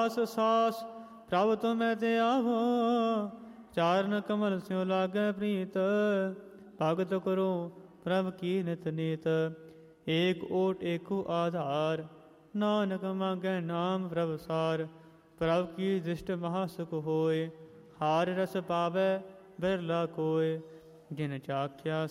ਸਾਸ ਸਾਸ ਪ੍ਰਭ ਤੁਮੈ ਤੇ ਆਵੋ, ਚਾਰਨ ਕਮਲ ਸਿਉ ਲਾਗੈ ਪ੍ਰੀਤ, ਭਗਤ ਕਰੋ ਪ੍ਰਭ ਕੀ ਨਿਤ ਨੀਤ। ਏਕ ਓਟ ਏਕੋ ਆਧਾਰ, ਨਾਨਕ ਮਾਂਗੈ ਨਾਮ ਪ੍ਰਭ ਸਾਰ। ਪ੍ਰਭ ਕੀ ਦ੍ਰਿਸ਼ਟ ਮਹਾ ਸੁਖ ਹੋਏ, ਹਾਰ ਰਸ ਪਾਵੈ ਬਿਰਲਾ ਕੋਇ। ਜਿਨ ਚਾਖਿਆ